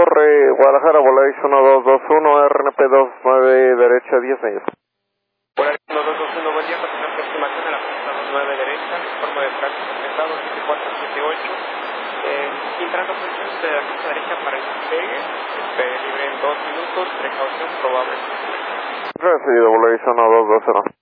torre, Guadalajara, Volation 1221, RNP29, derecha 10 millas. Volation 1221, buen día, continuar aproximación de la pista 29 derecha, forma de tráfico pesado 7478. Entrando posiciones de la pista derecha para el despegue, despegue libre en 2 minutos, precaución probable. Recibido, Volation 1220.